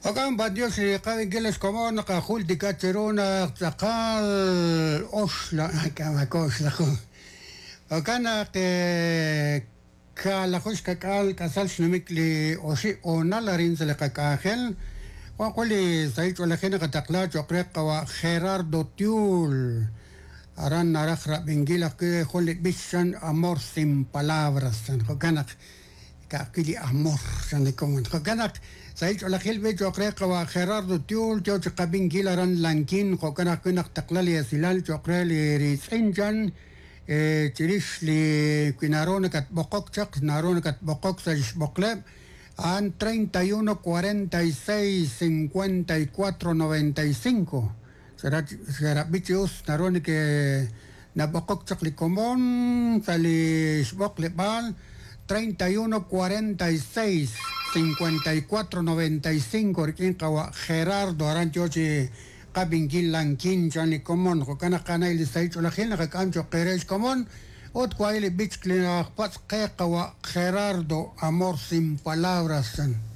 وكان بديوش قاوي جلس كمان قاخول دي كاترونا تقال أوشلا كما كوش لخو وكان كالا خوش كاكال كاسالش نمكلي أوشي أونالا رينزل كاكاخل وقولي سايت ولا خينا قتقلات وقريقا وخيراردو تيول أران نرخرا بنجيلا كي خولي بيشان أمور سين palabras وكانك كاكيلي أمور سنكون وكانك سايت ولا خيل بيت وقريقا وخيراردو تيول جو تقابين جيلا ران لانكين وكانك كنك تقلالي يسيلال وقريلي ريسينجان تريش لي كنارونك بقوك تق نارونك بقوك سجش بقلب عن 31 46 54 95 será bichos naroni que nabokok chakli komon sali shbok lebal 31 46 54 95 rikin kawa Gerardo Aranchochi kabingil lankin jani komon ko kana kana ili saicho la khilna ka kancho qeresh komon ot kwa ile bich klina pas kawa Gerardo amor sin palabras